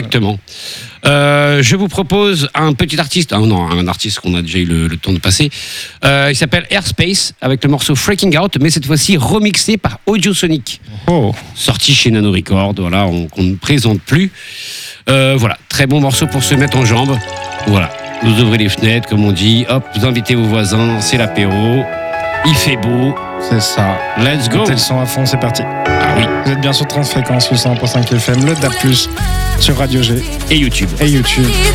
Exactement. Je vous propose un petit artiste, un artiste qu'on a déjà eu le temps de passer. Il s'appelle Airspace avec le morceau Freaking Out, mais cette fois-ci remixé par Audiosonic. Sorti chez Nano Records, voilà, qu'on ne présente plus. Voilà, très bon morceau pour se mettre en jambes. Voilà, vous ouvrez les fenêtres, comme on dit, hop, vous invitez vos voisins, c'est l'apéro, il fait beau. C'est ça. Let's go. Mettez le son à fond, c'est parti. Ah oui. Vous êtes bien sur Transfréquence, le 100.5 FM, le DAB+, sur Radio G Et YouTube.